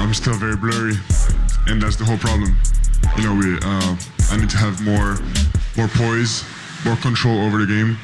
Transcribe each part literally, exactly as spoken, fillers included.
I'm still very blurry, and that's the whole problem. You know, we uh, I need to have more more poise, more control over the game.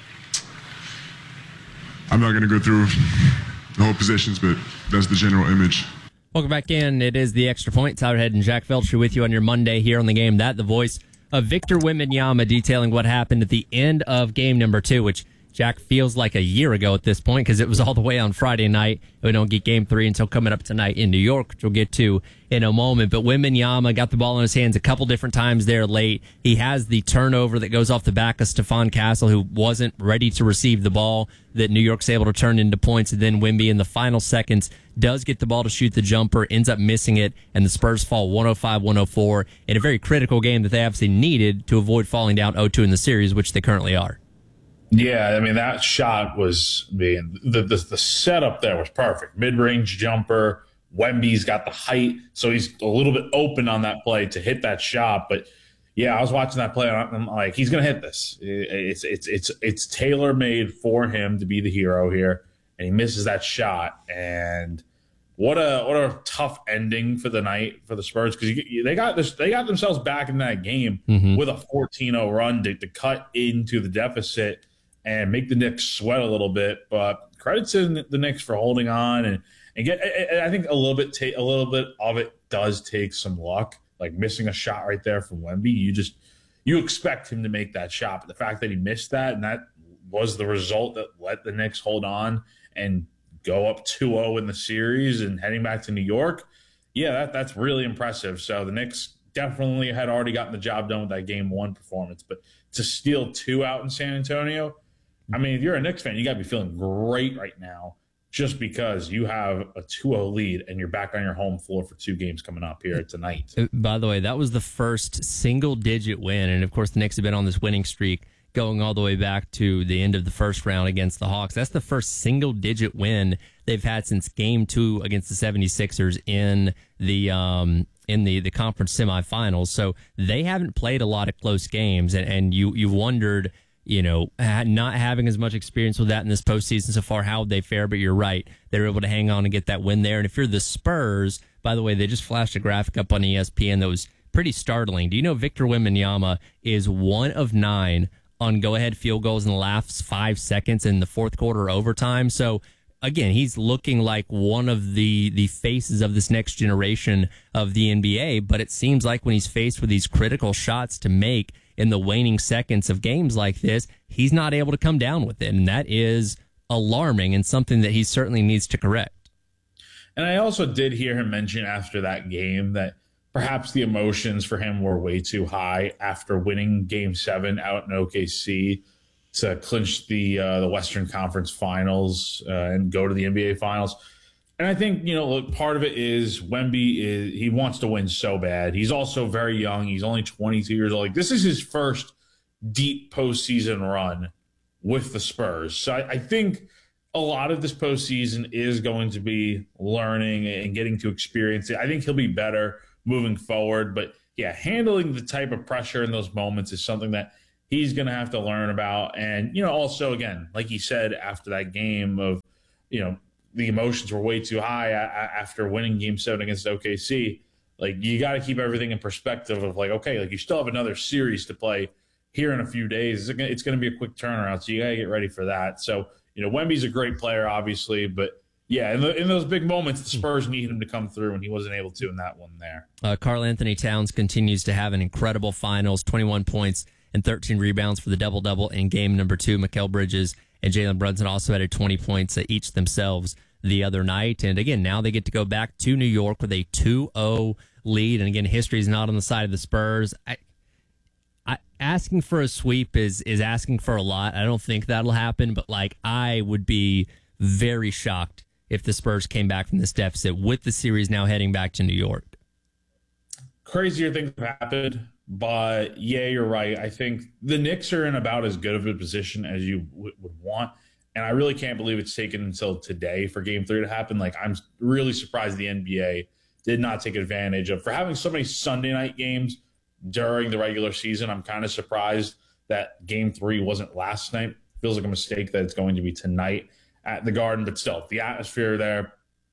I'm not going to go through the whole positions, but that's the general image. Welcome back in. It is the Extra Point. Tyler Head and Jack Felcher with you on your Monday here on the game. That the voice of Victor Wembanyama detailing what happened at the end of game number two, which Jack feels like a year ago at this point because it was all the way on Friday night. We don't get game three until coming up tonight in New York, which we'll get to in a moment. But Wembanyama got the ball in his hands a couple different times there late. He has the turnover that goes off the back of Stephon Castle, who wasn't ready to receive the ball, that New York's able to turn into points. And then Wemby in the final seconds does get the ball to shoot the jumper, ends up missing it, and the Spurs fall one oh five one oh four in a very critical game that they obviously needed to avoid falling down oh two in the series, which they currently are. Yeah, I mean, that shot was being the, the the setup there was perfect. Mid-range jumper. Wemby's got the height, so he's a little bit open on that play to hit that shot. But yeah, I was watching that play, and I'm like, he's gonna hit this. It's it's it's it's tailor made for him to be the hero here, and he misses that shot. And what a what a tough ending for the night for the Spurs, because they got this they got themselves back in that game mm-hmm. with a fourteen oh run to, to cut into the deficit and make the Knicks sweat a little bit. But credit to the Knicks for holding on and, and get. I think a little bit, ta- a little bit of it does take some luck, like missing a shot right there from Wemby. You just you expect him to make that shot, but the fact that he missed that and that was the result that let the Knicks hold on and go up two oh in the series and heading back to New York. Yeah, that that's really impressive. So the Knicks definitely had already gotten the job done with that game one performance, but to steal two out in San Antonio. I mean, if you're a Knicks fan, you got to be feeling great right now just because you have a two oh lead and you're back on your home floor for two games coming up here tonight. By the way, that was the first single-digit win, and of course the Knicks have been on this winning streak going all the way back to the end of the first round against the Hawks. That's the first single-digit win they've had since game two against the seventy-sixers in the um, in the, the conference semifinals. So they haven't played a lot of close games, and, and you you wondered – you know, not having as much experience with that in this postseason so far, how would they fare? But you're right. They were able to hang on and get that win there. And if you're the Spurs, by the way, they just flashed a graphic up on E S P N that was pretty startling. Do you know Victor Wembanyama is one of nine on go-ahead field goals in the last five seconds in the fourth quarter overtime? So, again, he's looking like one of the, the faces of this next generation of the N B A. But it seems like when he's faced with these critical shots to make in the waning seconds of games like this, he's not able to come down with it. And that is alarming and something that he certainly needs to correct. And I also did hear him mention after that game that perhaps the emotions for him were way too high after winning game seven out in O K C to clinch the uh, the Western Conference Finals uh, and go to the N B A Finals. And I think, you know, look, part of it is Wemby is he wants to win so bad. He's also very young. He's only twenty-two years old. Like, this is his first deep postseason run with the Spurs. So I, I think a lot of this postseason is going to be learning and getting to experience it. I think he'll be better moving forward. But, yeah, handling the type of pressure in those moments is something that he's going to have to learn about. And, you know, also, again, like he said after that game of, you know, the emotions were way too high after winning game seven against O K C. Like, you got to keep everything in perspective of like, okay, like you still have another series to play here in a few days. It's going to be a quick turnaround. So you got to get ready for that. So, you know, Wemby's a great player, obviously, but yeah, in, the, in those big moments, the Spurs need him to come through, and he wasn't able to in that one there. Uh, Karl Anthony Towns continues to have an incredible finals, twenty-one points and thirteen rebounds for the double-double in game number two. Mikal Bridges and Jalen Brunson also added twenty points each themselves the other night. And again, now they get to go back to New York with a two oh lead. And again, history is not on the side of the Spurs. I, I, asking for a sweep is, is asking for a lot. I don't think that'll happen, but like, I would be very shocked if the Spurs came back from this deficit with the series now heading back to New York. Crazier things have happened, but yeah, you're right. I think the Knicks are in about as good of a position as you w- would want. And I really can't believe it's taken until today for game three to happen. Like, I'm really surprised the N B A did not take advantage of, for having so many Sunday night games during the regular season. I'm kind of surprised that game three wasn't last night. Feels like a mistake that it's going to be tonight at the Garden, but still, the atmosphere there,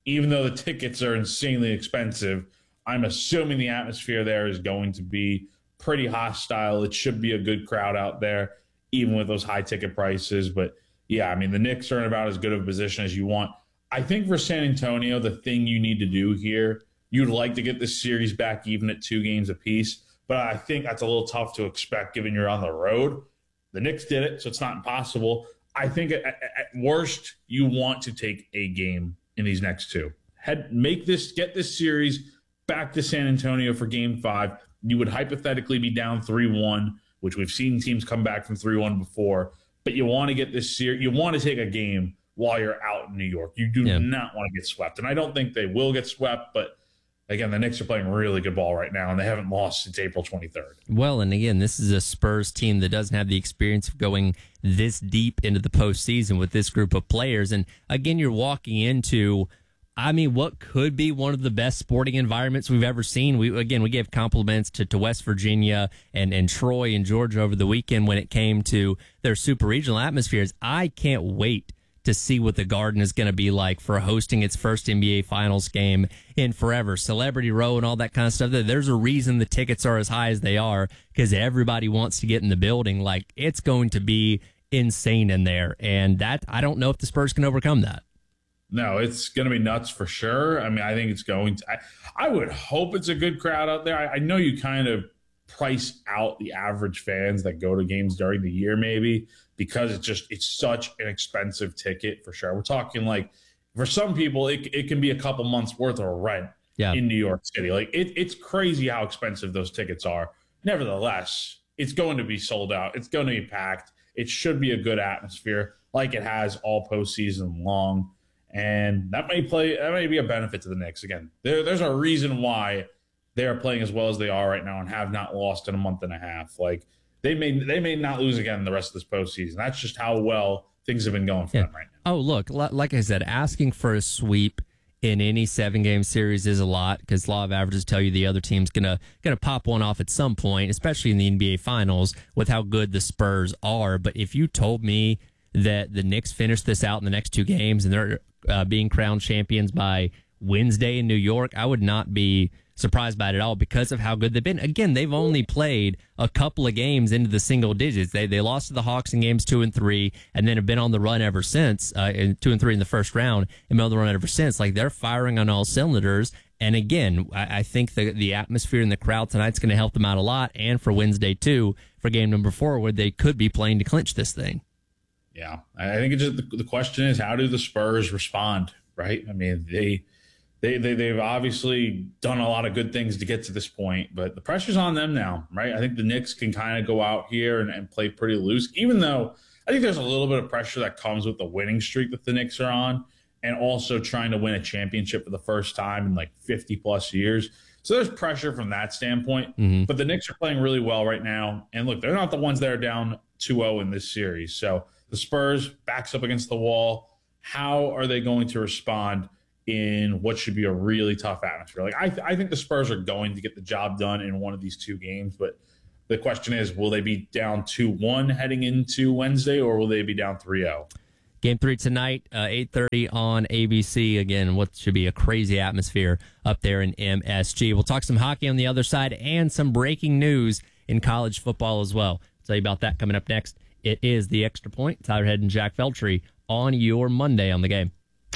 even though the tickets are insanely expensive, I'm assuming the atmosphere there is going to be pretty hostile. It should be a good crowd out there, even with those high ticket prices. But yeah, I mean, the Knicks are in about as good of a position as you want. I think for San Antonio, the thing you need to do here, you'd like to get this series back even at two games apiece. But I think that's a little tough to expect given you're on the road. The Knicks did it, so it's not impossible. I think at, at worst, you want to take a game in these next two. Head, make this, get this series back to San Antonio for game five. You would hypothetically be down three one, which we've seen teams come back from three one before. But you want to get this series, you want to take a game while you're out in New York. You do yeah. not want to get swept. And I don't think they will get swept, but again, the Knicks are playing really good ball right now, and they haven't lost since April twenty-third. Well, and again, this is a Spurs team that doesn't have the experience of going this deep into the postseason with this group of players. And again, you're walking into, I mean, what could be one of the best sporting environments we've ever seen. We again, we gave compliments to, to West Virginia and, and Troy and Georgia over the weekend when it came to their super regional atmospheres. I can't wait to see what the Garden is going to be like for hosting its first N B A Finals game in forever. Celebrity Row and all that kind of stuff. There's a reason the tickets are as high as they are, because everybody wants to get in the building. Like, it's going to be insane in there. And that, I don't know if the Spurs can overcome that. No, it's going to be nuts for sure. I mean, I think it's going to, I, I would hope it's a good crowd out there. I, I know you kind of price out the average fans that go to games during the year, maybe, because it's just, it's such an expensive ticket for sure. We're talking like, for some people, it it can be a couple months worth of rent yeah. in New York City. Like, it, it's crazy how expensive those tickets are. Nevertheless, it's going to be sold out. It's going to be packed. It should be a good atmosphere like it has all postseason long. And that may play, that may be a benefit to the Knicks. Again, there, there's a reason why they are playing as well as they are right now and have not lost in a month and a half. Like, they may they may not lose again the rest of this postseason. That's just how well things have been going for yeah. them right now. Oh, look, like I said, asking for a sweep in any seven-game series is a lot, because law of averages tell you the other team's gonna gonna pop one off at some point, especially in the N B A Finals with how good the Spurs are. But if you told me that the Knicks finish this out in the next two games and they're uh, being crowned champions by Wednesday in New York, I would not be surprised by it at all, because of how good they've been. Again, they've only played a couple of games into the single digits. They they lost to the Hawks in games two and three, and then have been on the run ever since. Uh, in two and three in the first round, and been on the run ever since. Like, they're firing on all cylinders. And again, I, I think the the atmosphere and the crowd tonight's going to help them out a lot. And for Wednesday too, for game number four, where they could be playing to clinch this thing. Yeah, I think it's just the, the question is, how do the Spurs respond? Right? I mean, they. They, they, they've obviously done a lot of good things to get to this point, but the pressure's on them now, right? I think the Knicks can kind of go out here and, and play pretty loose, even though I think there's a little bit of pressure that comes with the winning streak that the Knicks are on, and also trying to win a championship for the first time in like fifty plus years. So there's pressure from that standpoint, mm-hmm. but the Knicks are playing really well right now. And look, they're not the ones that are down two oh in this series. So the Spurs backs up against the wall. How are they going to respond in what should be a really tough atmosphere? Like, I, th- I think the Spurs are going to get the job done in one of these two games, but the question is, will they be down two one heading into Wednesday, or will they be down three oh? Game three tonight, uh, eight thirty on A B C. Again, what should be a crazy atmosphere up there in M S G. We'll talk some hockey on the other side and some breaking news in college football as well. I'll tell you about that coming up next. It is The Extra Point. Tyler Head and Jack Feltry on your Monday on the Game.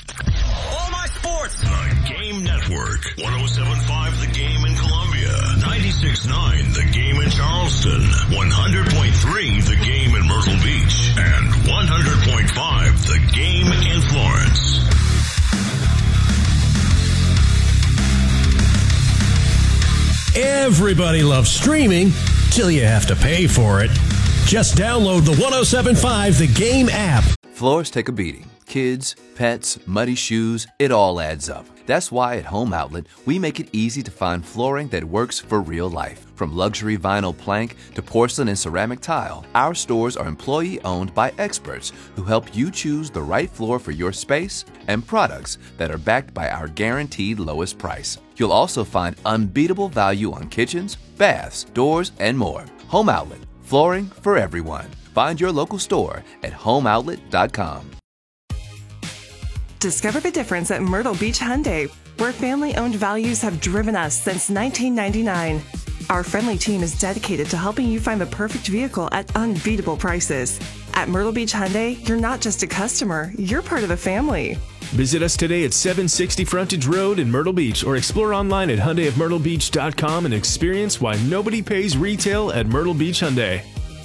The Game Network. one oh seven point five The Game in Columbia. ninety-six point nine The Game in Charleston. one hundred point three The Game in Myrtle Beach. And one hundred point five The Game in Florence. Everybody loves streaming till you have to pay for it. Just download the one oh seven point five The Game app. Floors take a beating. Kids, pets, muddy shoes, it all adds up. That's why at Home Outlet, we make it easy to find flooring that works for real life. From luxury vinyl plank to porcelain and ceramic tile, our stores are employee-owned by experts who help you choose the right floor for your space and products that are backed by our guaranteed lowest price. You'll also find unbeatable value on kitchens, baths, doors, and more. Home Outlet, flooring for everyone. Find your local store at home outlet dot com. Discover the difference at Myrtle Beach Hyundai, where family-owned values have driven us since nineteen ninety-nine. Our friendly team is dedicated to helping you find the perfect vehicle at unbeatable prices. At Myrtle Beach Hyundai, you're not just a customer, you're part of the family. Visit us today at seven sixty Frontage Road in Myrtle Beach or explore online at Hyundai of Myrtle Beach dot com and experience why nobody pays retail at Myrtle Beach Hyundai.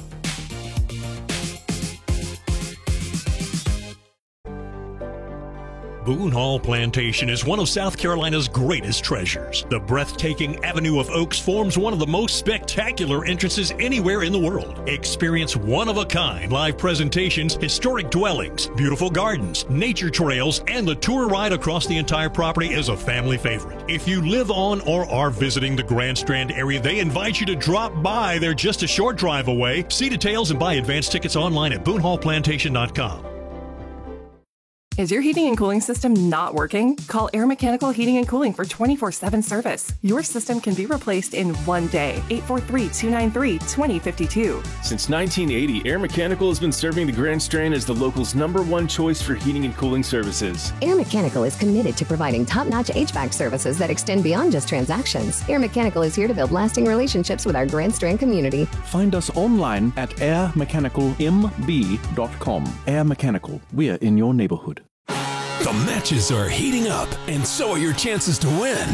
Boone Hall Plantation is one of South Carolina's greatest treasures. The breathtaking Avenue of Oaks forms one of the most spectacular entrances anywhere in the world. Experience one-of-a-kind live presentations, historic dwellings, beautiful gardens, nature trails, and the tour ride across the entire property is a family favorite. If you live on or are visiting the Grand Strand area, they invite you to drop by. They're just a short drive away. See details and buy advance tickets online at boone hall plantation dot com. Is your heating and cooling system not working? Call Air Mechanical Heating and Cooling for twenty-four seven service. Your system can be replaced in one day. eight four three, two nine three, two zero five two. Since nineteen eighty, Air Mechanical has been serving the Grand Strand as the local's number one choice for heating and cooling services. Air Mechanical is committed to providing top-notch H V A C services that extend beyond just transactions. Air Mechanical is here to build lasting relationships with our Grand Strand community. Find us online at air mechanical m b dot com. Air Mechanical, we're in your neighborhood. The matches are heating up, and so are your chances to win.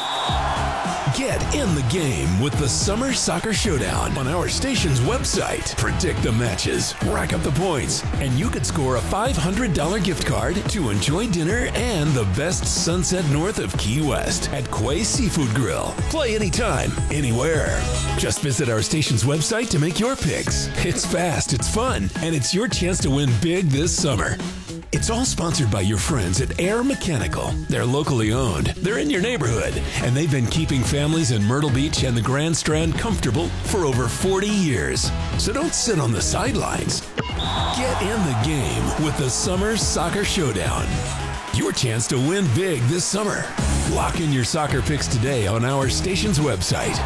Get in the game with the Summer Soccer Showdown on our station's website. Predict the matches, rack up the points, and you could score a five hundred dollars gift card to enjoy dinner and the best sunset north of Key West at Quay Seafood Grill. Play anytime, anywhere. Just visit our station's website to make your picks. It's fast, it's fun, and it's your chance to win big this summer. It's all sponsored by your friends at Air Mechanical. They're locally owned, they're in your neighborhood, and they've been keeping families in Myrtle Beach and the Grand Strand comfortable for over forty years. So don't sit on the sidelines. Get in the game with the Summer Soccer Showdown. Your chance to win big this summer. Lock in your soccer picks today on our station's website.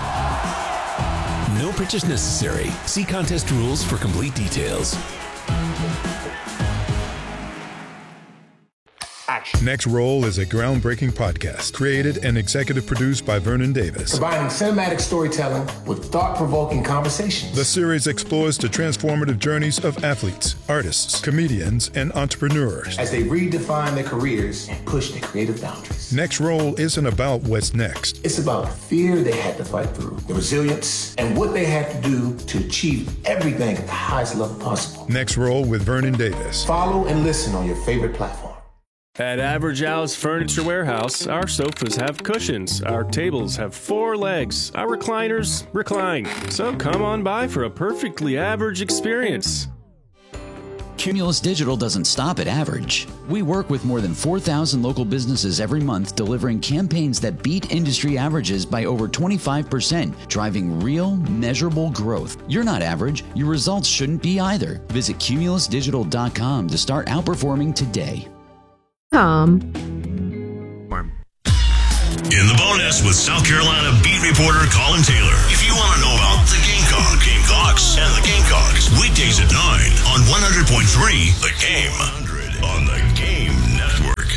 No purchase necessary. See contest rules for complete details. Next Roll is a groundbreaking podcast created and executive produced by Vernon Davis. Combining cinematic storytelling with thought-provoking conversations. The series explores the transformative journeys of athletes, artists, comedians, and entrepreneurs as they redefine their careers and push their creative boundaries. Next Roll isn't about what's next. It's about the fear they had to fight through, the resilience, and what they had to do to achieve everything at the highest level possible. Next Roll with Vernon Davis. Follow and listen on your favorite platform. At Average Al's Furniture Warehouse, our sofas have cushions, our tables have four legs, our recliners recline. So come on by for a perfectly average experience. Cumulus Digital doesn't stop at average. We work with more than four thousand local businesses every month, delivering campaigns that beat industry averages by over twenty-five percent, driving real, measurable growth. You're not average. Your results shouldn't be either. Visit cumulus digital dot com to start outperforming today. Tom. In the bonus with South Carolina beat reporter Colin Taylor. If you want to know about the Gamecock, Gamecocks, and the Gamecocks, weekdays at nine on one hundred point three The Game. On the Game Network.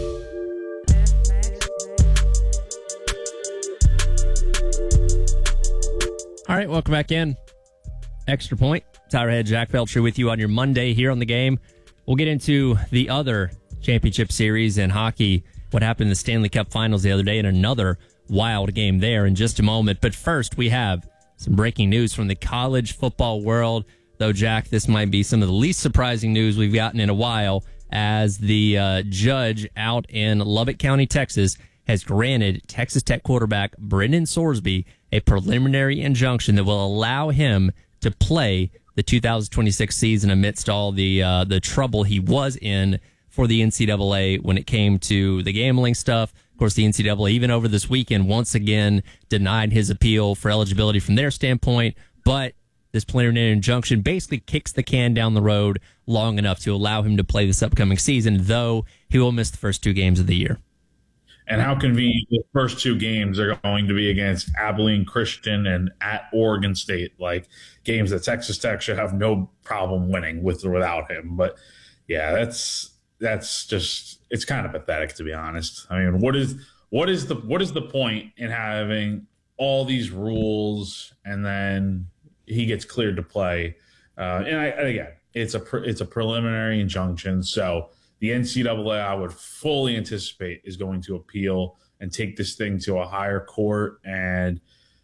All right, welcome back in. Extra Point. Tyler Head, Jack Felcher with you on your Monday here on the Game. We'll get into the other championship series in hockey, what happened in the Stanley Cup Finals the other day, and another wild game there in just a moment. But first, we have some breaking news from the college football world. Though, Jack, this might be some of the least surprising news we've gotten in a while, as the uh, judge out in Lubbock County, Texas, has granted Texas Tech quarterback Brendan Sorsby a preliminary injunction that will allow him to play the two thousand twenty-six season amidst all the uh, the trouble he was in for the N C double A when it came to the gambling stuff. Of course, the N C double A, even over this weekend, once again denied his appeal for eligibility from their standpoint. But this preliminary injunction basically kicks the can down the road long enough to allow him to play this upcoming season, though he will miss the first two games of the year. And how convenient the first two games are going to be against Abilene Christian and at Oregon State, like games that Texas Tech should have no problem winning with or without him. But yeah, that's that's just, it's kind of pathetic, to be honest. I mean, what is what is the what is the point in having all these rules and then he gets cleared to play? Uh, and I, again, it's a it's a preliminary injunction, so the N C double A, I would fully anticipate, is going to appeal and take this thing to a higher court. And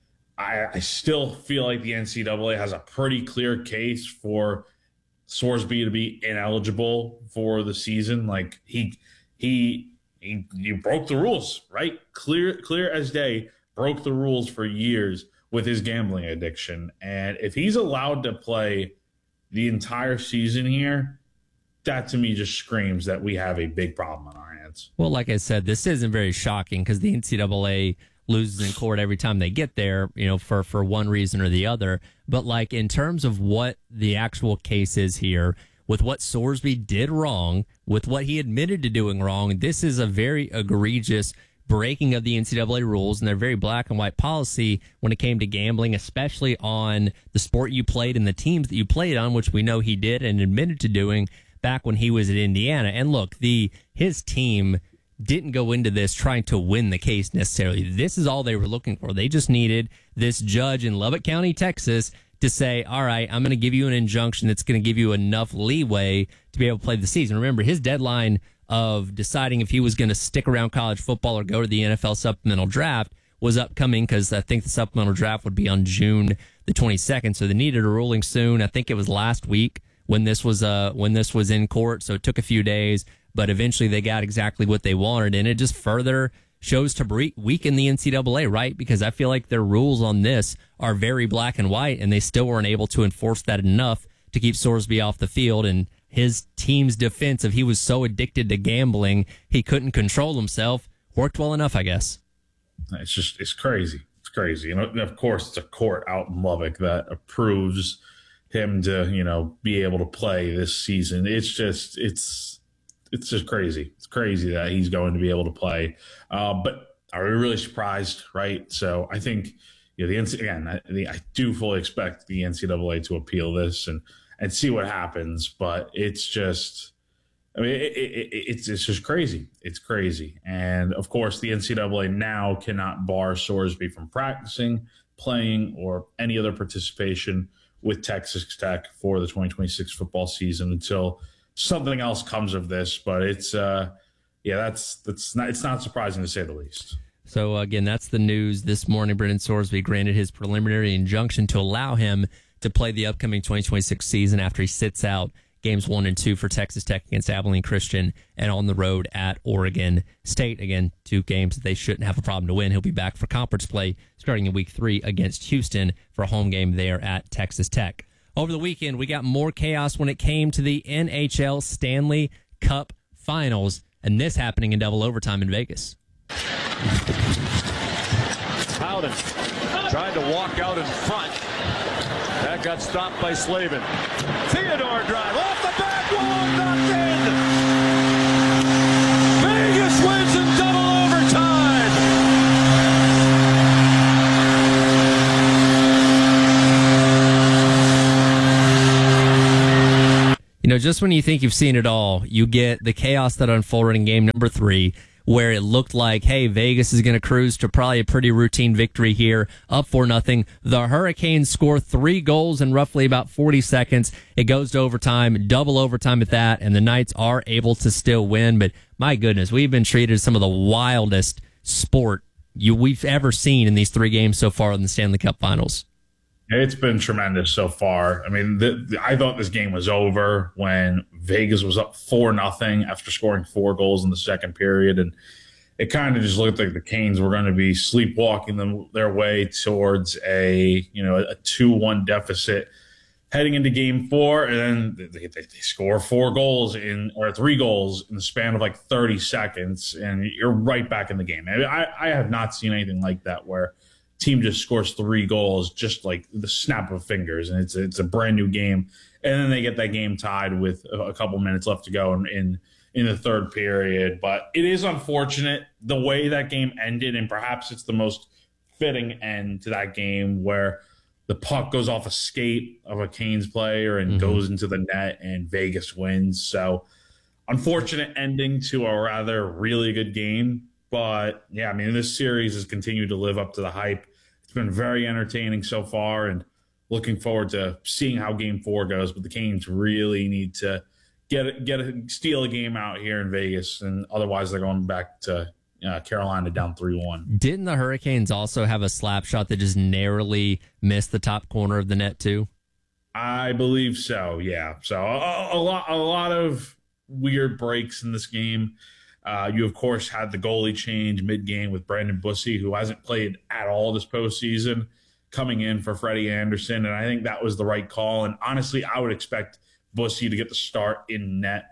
I, I still feel like the N C double A has a pretty clear case for Sorsby to be ineligible for the season. Like he he he, you broke the rules, right? Clear clear as day, broke the rules for years with his gambling addiction. And if he's allowed to play the entire season here, that to me just screams that we have a big problem on our hands. Well, like I said, this isn't very shocking because the N C double A loses in court every time they get there, you know, for, for one reason or the other. But like in terms of what the actual case is here, with what Sorsby did wrong, with what he admitted to doing wrong, this is a very egregious breaking of the N C double A rules and their very black and white policy when it came to gambling, especially on the sport you played and the teams that you played on, which we know he did and admitted to doing back when he was at Indiana. And look, the his team didn't go into this trying to win the case necessarily. This is all they were looking for. They just needed this judge in Lubbock County, Texas, to say, all right, I'm going to give you an injunction that's going to give you enough leeway to be able to play the season. Remember, his deadline of deciding if he was going to stick around college football or go to the N F L supplemental draft was upcoming, because I think the supplemental draft would be on June the twenty-second. So they needed a ruling soon. I think it was last week when this was uh when this was in court. So it took a few days, but eventually they got exactly what they wanted, and it just further shows to bre- weaken the N C double A, right? Because I feel like their rules on this are very black and white, and they still weren't able to enforce that enough to keep Sorsby off the field. And his team's defense of he was so addicted to gambling he couldn't control himself worked well enough, I guess. It's just, it's crazy. It's crazy. You know, and of course, it's a court out in Lubbock that approves him to, you know, be able to play this season. It's just, it's, it's just crazy. It's crazy that he's going to be able to play. Uh, but are we really surprised, right? So I think, you know, the N C, again, I, the, I do fully expect the N C double A to appeal this and, and see what happens. But it's just, I mean, it, it, it, it's it's just crazy. It's crazy. And of course, the N C double A now cannot bar Sorsby from practicing, playing, or any other participation with Texas Tech for the twenty twenty-six football season until something else comes of this. But it's, uh, yeah, that's that's not, it's not surprising to say the least. So again, that's the news this morning. Brendan Sorsby granted his preliminary injunction to allow him to play the upcoming twenty twenty-six season after he sits out games one and two for Texas Tech against Abilene Christian and on the road at Oregon State. Again, two games that they shouldn't have a problem to win. He'll be back for conference play starting in week three against Houston for a home game there at Texas Tech. Over the weekend, we got more chaos when it came to the N H L Stanley Cup Finals, and this happening in double overtime in Vegas. Howden tried to walk out in front. That got stopped by Slavin. Theodore drive off the back wall, knocked in. Vegas wins in double overtime. You know, just when you think you've seen it all, you get the chaos that unfolded in game number three, where it looked like, hey, Vegas is going to cruise to probably a pretty routine victory here, up for nothing. The Hurricanes score three goals in roughly about forty seconds. It goes to overtime, double overtime at that, and the Knights are able to still win. But my goodness, we've been treated as some of the wildest sport you we've ever seen in these three games so far in the Stanley Cup Finals. It's been tremendous so far. I mean, the, the, I thought this game was over when Vegas was up four nothing after scoring four goals in the second period, and it kind of just looked like the Canes were going to be sleepwalking them their way towards a you know a two one deficit heading into game four, and then they, they, they score four goals in or three goals in the span of like thirty seconds, and you're right back in the game. I, mean, I, I have not seen anything like that where team just scores three goals just like the snap of fingers, and it's it's a brand new game, and then they get that game tied with a couple minutes left to go in, in in the third period. But it is unfortunate the way that game ended, and perhaps it's the most fitting end to that game where the puck goes off a skate of a Canes player and mm-hmm. goes into the net, and Vegas wins. So unfortunate ending to a rather really good game. But, yeah, I mean, this series has continued to live up to the hype. It's been very entertaining so far, and looking forward to seeing how game four goes. But the Canes really need to get a, get a, steal a game out here in Vegas, and otherwise they're going back to uh, Carolina down three one. Didn't the Hurricanes also have a slap shot that just narrowly missed the top corner of the net too? I believe so, yeah. So a, a lot a lot of weird breaks in this game. Uh, you, of course, had the goalie change mid-game with Brandon Bussi, who hasn't played at all this postseason, coming in for Freddie Anderson, and I think that was the right call. And honestly, I would expect Bussi to get the start in net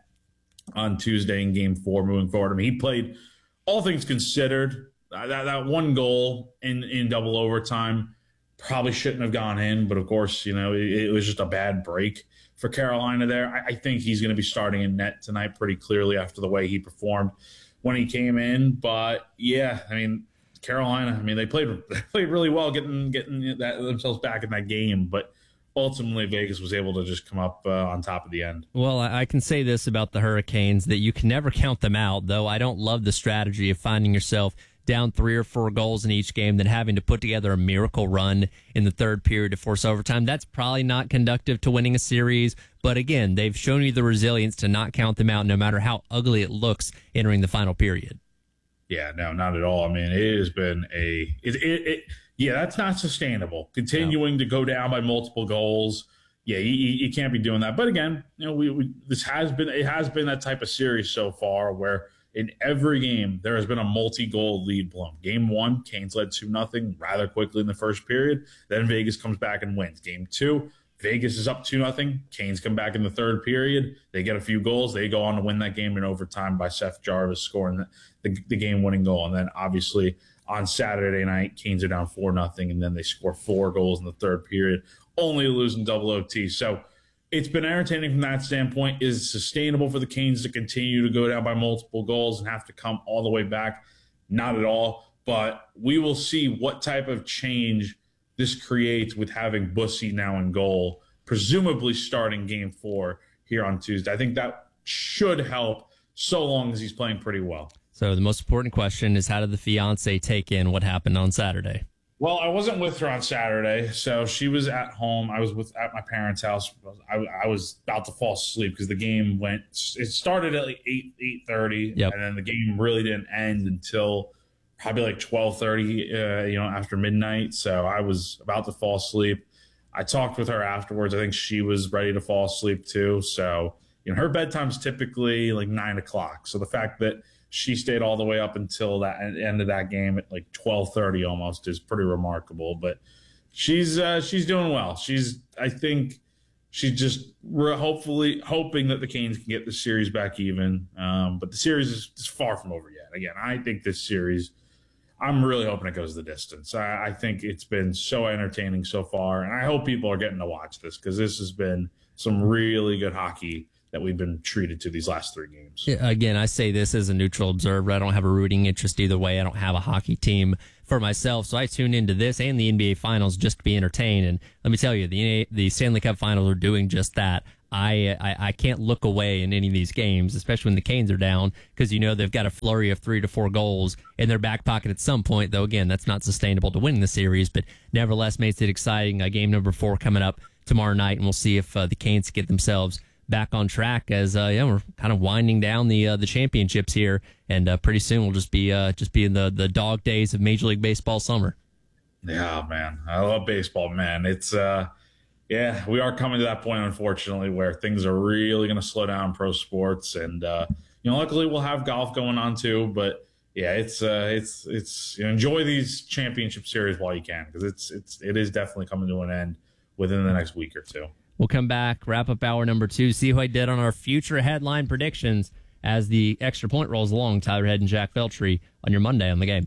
on Tuesday in game four moving forward. I mean, he played, all things considered, that, that one goal in, in double overtime probably shouldn't have gone in, but of course, you know, it, it was just a bad break for Carolina there. I, I think he's going to be starting in net tonight pretty clearly after the way he performed when he came in. But yeah, I mean, Carolina, I mean, they played they played really well getting getting that, themselves back in that game, but ultimately Vegas was able to just come up uh, on top of the end. Well, I can say this about the Hurricanes, that you can never count them out, though I don't love the strategy of finding yourself down three or four goals in each game, then having to put together a miracle run in the third period to force overtime. That's probably not conductive to winning a series. But again, they've shown you the resilience to not count them out no matter how ugly it looks entering the final period. Yeah, no, not at all. I mean, it has been a it, it, it yeah, that's not sustainable. Continuing no. to go down by multiple goals. Yeah, you, you can't be doing that. But again, you know, we, we this has been it has been that type of series so far where in every game, there has been a multi-goal lead blown. Game one, Canes led two nothing rather quickly in the first period. Then Vegas comes back and wins. Game two, Vegas is up two nothing. Canes come back in the third period. They get a few goals. They go on to win that game in overtime by Seth Jarvis scoring the, the, the game-winning goal. And then obviously on Saturday night, Canes are down four nothing, and then they score four goals in the third period, only losing double O T. So it's been entertaining from that standpoint. Is it sustainable for the Canes to continue to go down by multiple goals and have to come all the way back? Not at all. But we will see what type of change this creates with having Bussi now in goal, presumably starting game four here on Tuesday. I think that should help so long as he's playing pretty well. So the most important question is, how did the fiance take in what happened on Saturday? Well, I wasn't with her on Saturday, so she was at home. I was with at my parents' house. I, I was about to fall asleep because the game went. It started at like eight eight thirty, yep. and then the game really didn't end until probably like twelve thirty. Uh, you know, after midnight. So I was about to fall asleep. I talked with her afterwards. I think she was ready to fall asleep too. So you know, her bedtime's typically like nine o'clock. So the fact that she stayed all the way up until that end of that game at like twelve thirty almost is pretty remarkable. But she's uh, she's doing well. She's I think she's just we're hopefully hoping that the Canes can get the series back even. Um, but the series is, is far from over yet. Again, I think this series, I'm really hoping it goes the distance. I, I think it's been so entertaining so far, and I hope people are getting to watch this because this has been some really good hockey that we've been treated to these last three games. Yeah, again, I say this as a neutral observer. I don't have a rooting interest either way. I don't have a hockey team for myself, so I tune into this and the N B A Finals just to be entertained. And let me tell you, the the Stanley Cup Finals are doing just that. I, I I can't look away in any of these games, especially when the Canes are down, because you know they've got a flurry of three to four goals in their back pocket at some point. Though again, that's not sustainable to win the series, but nevertheless makes it exciting. Uh, game number four coming up tomorrow night, and we'll see if uh, the Canes get themselves back on track as uh, yeah, we're kind of winding down the uh, the championships here, and uh, pretty soon we'll just be uh, just be in the the dog days of Major League Baseball summer. Yeah, man, I love baseball, man. It's uh, yeah, we are coming to that point, unfortunately, where things are really going to slow down in pro sports, and uh, you know, luckily we'll have golf going on too. But yeah, it's uh, it's it's you know, enjoy these championship series while you can, because it's it's it is definitely coming to an end within the next week or two. We'll come back, wrap up hour number two, see who I did on our future headline predictions as the extra point rolls along. Tyler Head and Jack Feltry on your Monday on The Game.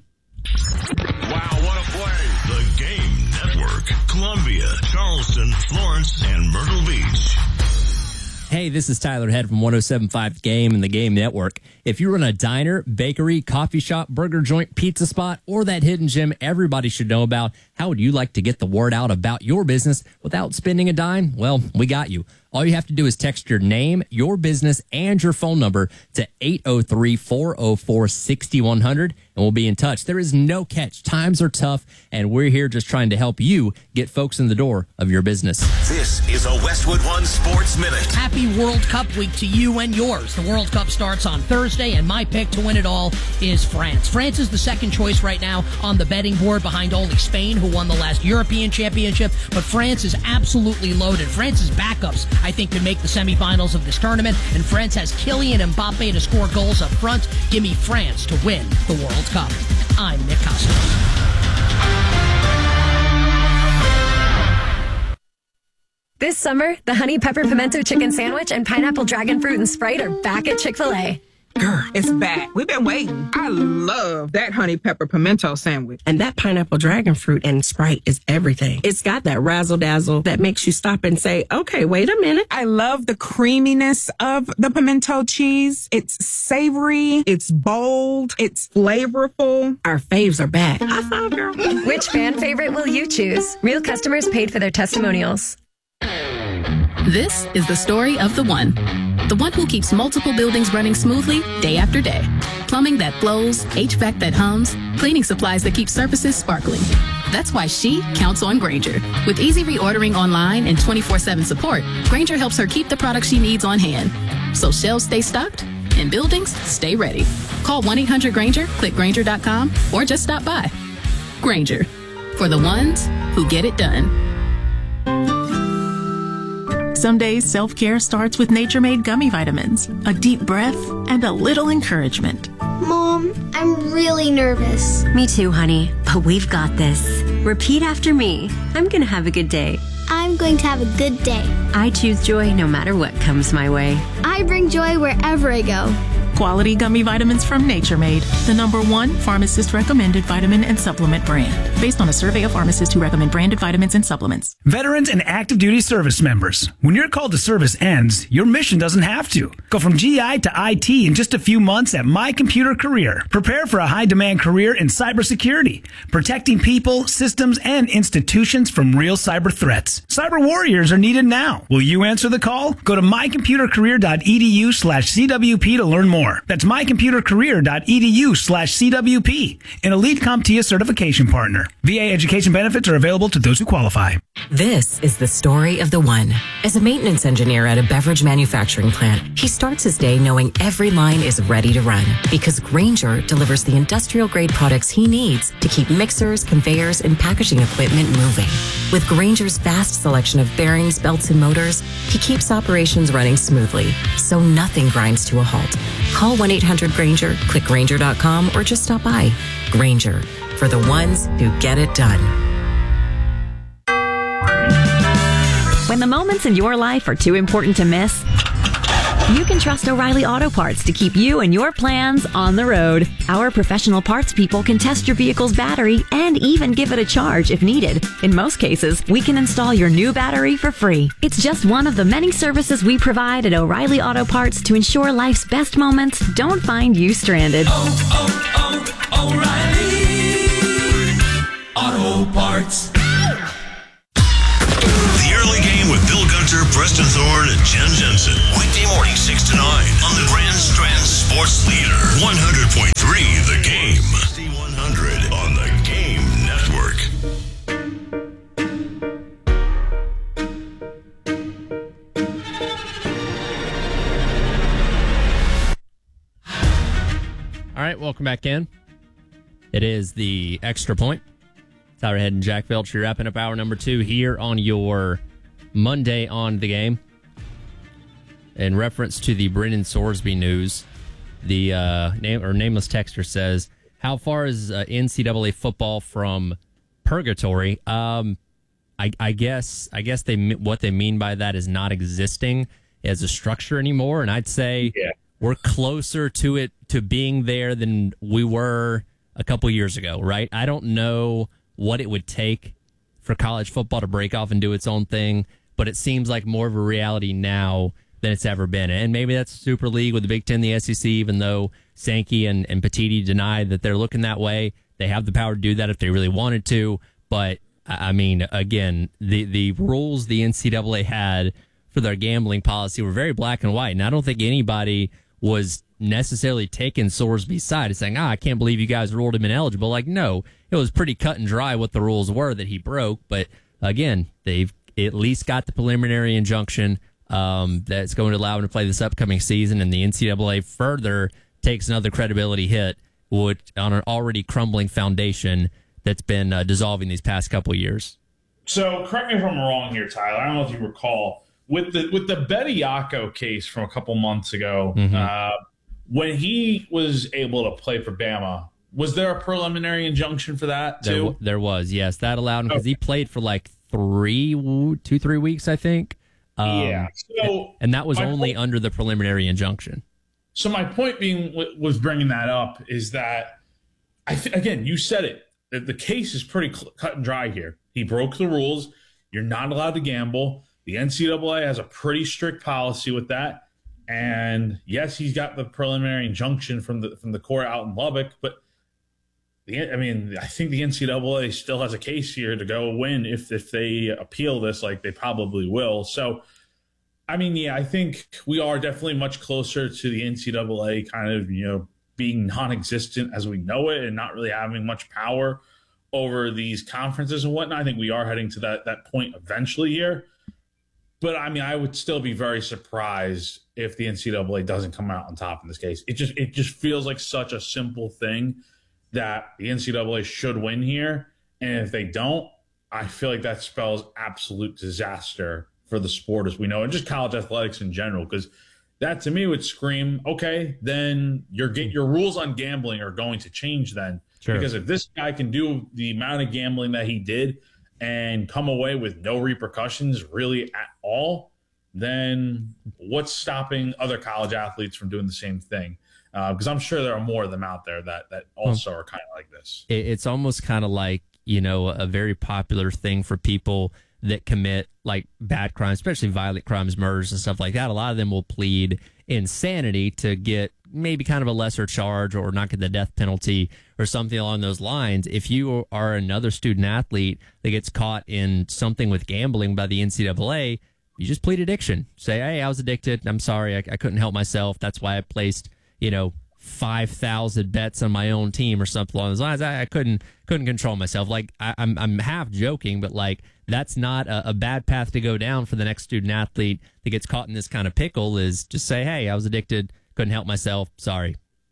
Wow, what a play. The Game Network. Columbia, Charleston, Florence, and Myrtle Beach. Hey, this is Tyler Head from one oh seven point five Game and the Game Network. If you run a diner, bakery, coffee shop, burger joint, pizza spot, or that hidden gem everybody should know about, how would you like to get the word out about your business without spending a dime? Well, we got you. All you have to do is text your name, your business, and your phone number to eight oh three, four oh four, six one zero zero, and we'll be in touch. There is no catch. Times are tough, and we're here just trying to help you get folks in the door of your business. This is a Westwood One Sports Minute. Happy World Cup week to you and yours. The World Cup starts on Thursday, and my pick to win it all is France. France is the second choice right now on the betting board behind only Spain, who won the last European Championship, but France is absolutely loaded. France's backups, I think, could make the semifinals of this tournament, and France has Kylian Mbappe to score goals up front. Give me France to win the World Cup. I'm Nick Costos. This summer, the Honey Pepper Pimento Chicken Sandwich and Pineapple Dragon Fruit and Sprite are back at Chick-fil-A. Girl, it's back. We've been waiting. I love that honey pepper pimento sandwich. And that pineapple dragon fruit and Sprite is everything. It's got that razzle dazzle that makes you stop and say, okay, wait a minute. I love the creaminess of the pimento cheese. It's savory. It's bold. It's flavorful. Our faves are back. High five, girl. Which fan favorite will you choose? Real customers paid for their testimonials. This is the story of the one. The one who keeps multiple buildings running smoothly day after day. Plumbing that flows, H V A C that hums, cleaning supplies that keep surfaces sparkling. That's why she counts on Grainger. With easy reordering online and twenty-four seven support, Grainger helps her keep the products she needs on hand. So shelves stay stocked and buildings stay ready. Call one eight hundred Grainger, click Grainger dot com, or just stop by. Grainger, for the ones who get it done. Some days self-care starts with Nature Made gummy vitamins, a deep breath, and a little encouragement. Mom, I'm really nervous. Me too, honey, but we've got this. Repeat after me. I'm going to have a good day. I'm going to have a good day. I choose joy no matter what comes my way. I bring joy wherever I go. Quality gummy vitamins from Nature Made, the number one pharmacist recommended vitamin and supplement brand, based on a survey of pharmacists who recommend branded vitamins and supplements. Veterans and active duty service members, when your call to service ends, your mission doesn't have to. Go from G I to I T in just a few months at My Computer Career. Prepare for a high demand career in cybersecurity, protecting people, systems, and institutions from real cyber threats. Cyber warriors are needed now. Will you answer the call? Go to mycomputercareer.edu slash CWP to learn more. That's mycomputercareer.edu slash CWP, an Elite CompTIA certification partner. V A education benefits are available to those who qualify. This is the story of the one. As a maintenance engineer at a beverage manufacturing plant, he starts his day knowing every line is ready to run because Grainger delivers the industrial-grade products he needs to keep mixers, conveyors, and packaging equipment moving. With Grainger's vast selection of bearings, belts, and motors, he keeps operations running smoothly, so nothing grinds to a halt. Call one eight hundred Grainger, click Grainger dot com, or just stop by. Grainger, for the ones who get it done. When the moments in your life are too important to miss, you can trust O'Reilly Auto Parts to keep you and your plans on the road. Our professional parts people can test your vehicle's battery and even give it a charge if needed. In most cases, we can install your new battery for free. It's just one of the many services we provide at O'Reilly Auto Parts to ensure life's best moments don't find you stranded. Oh, oh, oh, O'Reilly Auto Parts. The Early Game with Bill Gunter, Preston Thorne, and Jen Jensen. Weekday morning, six to nine on the Grand Strand Sports Leader. one hundred point three The Game. C one hundred on the Game Network. All right, welcome back in. It is the Extra Point. Tyler Head and Jack Velch, you're wrapping up hour number two here on your Monday on the Game. In reference to the Brendan Sorsby news, the uh, name or nameless texter says, "How far is uh, N C double A football from purgatory?" Um, I, I guess I guess they what they mean by that is not existing as a structure anymore, and I'd say yeah. we're closer to it to being there than we were a couple years ago. Right? I don't know what it would take for college football to break off and do its own thing, but it seems like more of a reality now than it's ever been. And maybe that's Super League with the Big Ten, the S E C, even though Sankey and, and Petiti deny that they're looking that way. They have the power to do that if they really wanted to. But, I mean, again, the, the rules the N C double A had for for their gambling policy were very black and white. And I don't think anybody was necessarily taking Sorsby's side and saying, ah, I can't believe you guys ruled him ineligible. Like, no, it was pretty cut and dry what the rules were that he broke. But again, they've at least got the preliminary injunction um, that's going to allow him to play this upcoming season. And the N C double A further takes another credibility hit which, on an already crumbling foundation that's been uh, dissolving these past couple of years. So correct me if I'm wrong here, Tyler. I don't know if you recall with the with the Bediako case from a couple months ago, mm-hmm. uh, when he was able to play for Bama. Was there a preliminary injunction for that too? There, there was, yes. That allowed him because okay. he played for like three, two, three weeks, I think. Um, yeah. So and that was only point, under the preliminary injunction. So my point being was bringing that up is that I th- again, you said it. The, the case is pretty cl- cut and dry here. He broke the rules. You're not allowed to gamble. The N C double A has a pretty strict policy with that. And yes, he's got the preliminary injunction from the from the court out in Lubbock, but the I mean, I think the N C double A still has a case here to go win if if they appeal this, like they probably will. So, I mean, yeah, I think we are definitely much closer to the N C double A kind of, you know, being non-existent as we know it and not really having much power over these conferences and whatnot. I think we are heading to that that point eventually here. But, I mean, I would still be very surprised if the N C double A doesn't come out on top in this case. It just it just feels like such a simple thing that the N C double A should win here. And if they don't, I feel like that spells absolute disaster for the sport as we know, and just college athletics in general, because that to me would scream, okay, then your your rules on gambling are going to change then. Sure. Because if this guy can do the amount of gambling that he did and come away with no repercussions really at all, then what's stopping other college athletes from doing the same thing? Because uh, I'm sure there are more of them out there that, that also are kind of like this. It's almost kind of like, you know, a very popular thing for people that commit like bad crimes, especially violent crimes, murders and stuff like that. A lot of them will plead insanity to get maybe kind of a lesser charge or not get the death penalty or something along those lines. If you are another student athlete that gets caught in something with gambling by the N C double A, you just plead addiction. Say, hey, I was addicted. I'm sorry. I, I couldn't help myself. That's why I placed, you know, five thousand bets on my own team or something along those lines. I, I couldn't couldn't control myself. Like, I, I'm I'm half joking, but like, that's not a, a bad path to go down for the next student athlete that gets caught in this kind of pickle, is just say, hey, I was addicted, couldn't help myself, sorry.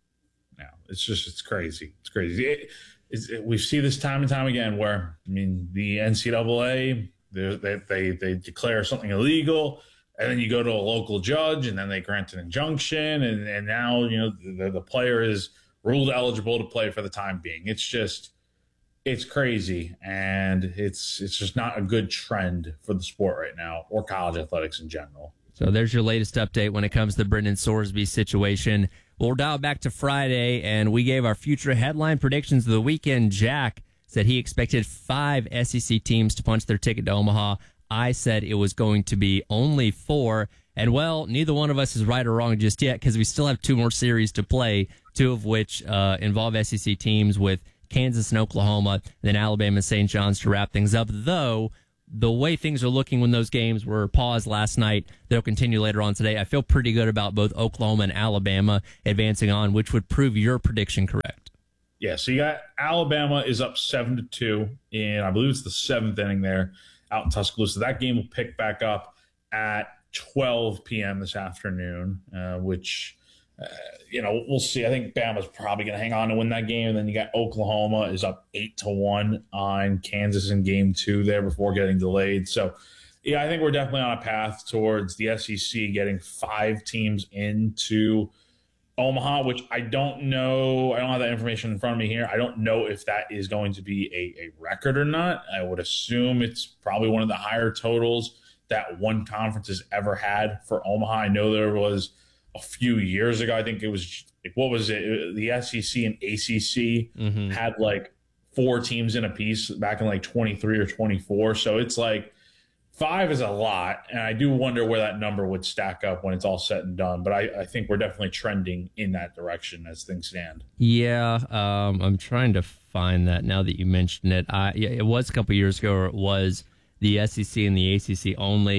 No, it's just, it's crazy. It's crazy. It, it's, it, we see this time and time again where, I mean, the N C double A, they, they, they, they declare something illegal, and then you go to a local judge, and then they grant an injunction, and, and now, you know, the, the player is ruled eligible to play for the time being. It's just, it's crazy, and it's it's just not a good trend for the sport right now, or college athletics in general. So there's your latest update when it comes to the Brendan Sorsby situation. We'll dial back to Friday, and we gave our future headline predictions of the weekend. Jack said he expected five S E C teams to punch their ticket to Omaha. I said it was going to be only four. And, well, neither one of us is right or wrong just yet, because we still have two more series to play, two of which uh, involve S E C teams, with Kansas and Oklahoma, and then Alabama and Saint John's to wrap things up. Though, the way things are looking when those games were paused last night, they'll continue later on today. I feel pretty good about both Oklahoma and Alabama advancing on, which would prove your prediction correct. Yeah, so you got Alabama is up seven to two, and I believe it's the seventh inning there out in Tuscaloosa. That game will pick back up at twelve p.m. this afternoon, uh, which... Uh, you know, we'll see. I think Bama's probably going to hang on to win that game. And then you got Oklahoma is up eight to one on Kansas in game two there before getting delayed. So, yeah, I think we're definitely on a path towards the S E C getting five teams into Omaha, which I don't know. I don't have that information in front of me here. I don't know if that is going to be a, a record or not. I would assume it's probably one of the higher totals that one conference has ever had for Omaha. I know there was a few years ago, I think it was, like, what was it? The S E C and A C C mm-hmm. had like four teams in a piece back in like twenty-three or twenty-four. So it's like five is a lot. And I do wonder where that number would stack up when it's all said and done. But I, I think we're definitely trending in that direction as things stand. Yeah, um, I'm trying to find that now that you mentioned it. I, yeah, it was a couple years ago, or it was the S E C and the A C C only.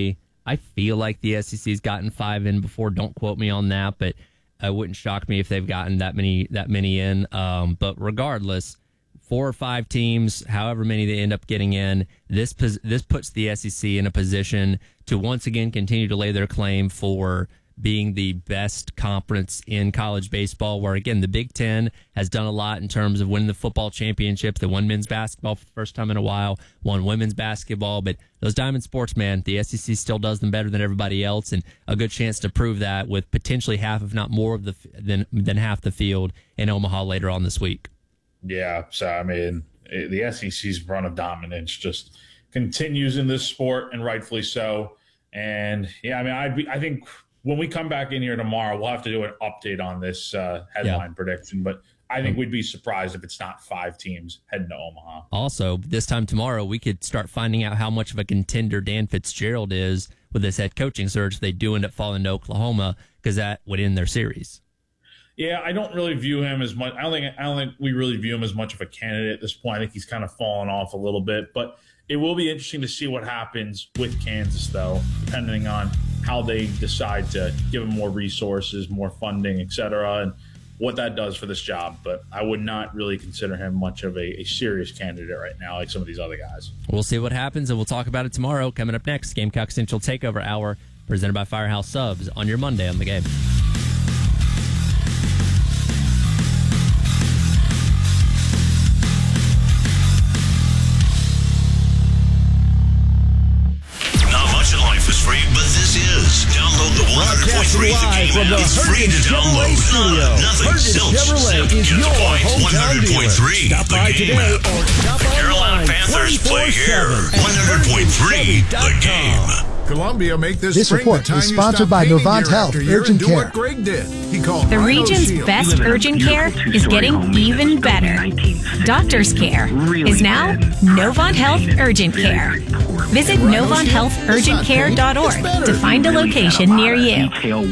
I feel like the S E C's gotten five in before. Don't quote me on that, but it wouldn't shock me if they've gotten that many that many in. Um, but regardless, four or five teams, however many they end up getting in, this this puts the S E C in a position to once again continue to lay their claim for being the best conference in college baseball, where, again, the Big Ten has done a lot in terms of winning the football championships. They won men's basketball for the first time in a while, won women's basketball. But those Diamond Sports, man, the S E C still does them better than everybody else, and a good chance to prove that with potentially half, if not more, of the than, than half the field in Omaha later on this week. Yeah, so, I mean, the S E C's run of dominance just continues in this sport, and rightfully so. And, yeah, I mean, I'd be, I think – when we come back in here tomorrow, we'll have to do an update on this uh, headline yeah. prediction. But I think we'd be surprised if it's not five teams heading to Omaha. Also, this time tomorrow, we could start finding out how much of a contender Dan Fitzgerald is with this head coaching search. They do end up falling to Oklahoma, because that would end their series. Yeah, I don't really view him as much. I don't think I don't think we really view him as much of a candidate at this point. I think he's kind of fallen off a little bit, but it will be interesting to see what happens with Kansas, though, depending on how they decide to give him more resources, more funding, et cetera, and what that does for this job. But I would not really consider him much of a, a serious candidate right now, like some of these other guys. We'll see what happens, and we'll talk about it tomorrow. Coming up next, Gamecock Central Takeover Hour, presented by Firehouse Subs, on your Monday on the Game. Life is free, but this is. Download the one hundred point three The Game app. It's free to download. Uh, nothing self-except get the point. one hundred point three The Game app. The Carolina Panthers play here. one hundred point three The Game. Columbia, make this, this spring report the time is you sponsored stop by painting Novant year Health after year Urgent and do Care. what Greg did. He called the Rhino region's Shield. best urgent care is getting even better. Doctor's care is now Novant Health Urgent Care. Visit novant health urgent care dot org to find a location near you.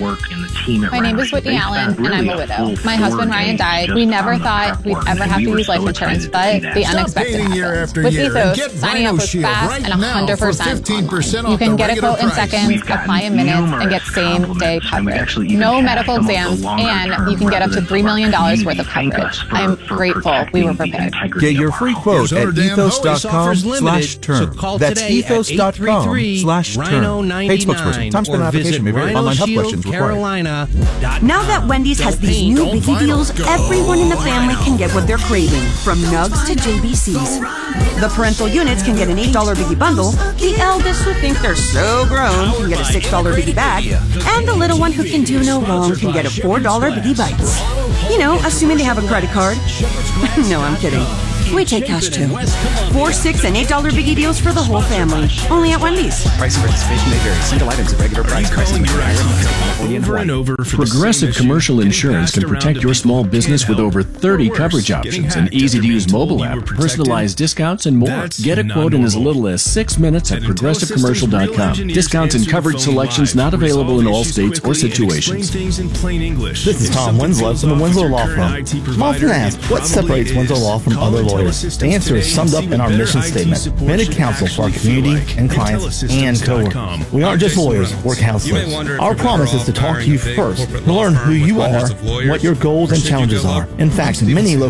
My name is Whitney Allen, and I'm a widow. My husband Ryan died. We never thought we'd ever have to use life insurance, but the unexpected happened. With Ethos, signing up was fast and one hundred percent online. You can get a quote in seconds, apply in minutes, and get same-day coverage. No medical exams, and you can get up to three million dollars worth of coverage. I'm grateful we were prepared. Get your free quote at ethos dot com slash term. That's ethos dot com slash term. Paid spokesperson. Time spent on application may vary. Online health questions required. Now that Wendy's has these new biggie deals, everyone in the family can get what they're craving, from nugs to J B Cs. The parental units can get an eight dollar biggie bundle, the eldest who think they're so grown can get a six dollar biggie bag, and the little one who can do no wrong can get a four dollar biggie bites. You know, assuming they have a credit card. No, I'm kidding. We take cash too. Four, six, and eight dollar biggie deals for the whole family. Only at Wendy's. Price of participation may vary. Single items at regular price. Pricing may vary. Over and over. Progressive Commercial Insurance can protect your small business with over thirty coverage options, an easy-to-use mobile app, personalized discounts, and more. Get a quote in as little as six minutes at progressive commercial dot com. Discounts and coverage selections not available in all states or situations. This is Tom Winslow from the Winslow Law Firm. I'm often asked, what separates Winslow Law from other lawyers? The answer is summed up in our mission statement: committed counsel for our community and clients and coworkers. We aren't just lawyers, we're counselors. Our promise is to talk to you first, to learn who you are, what your goals and challenges are. In fact, many local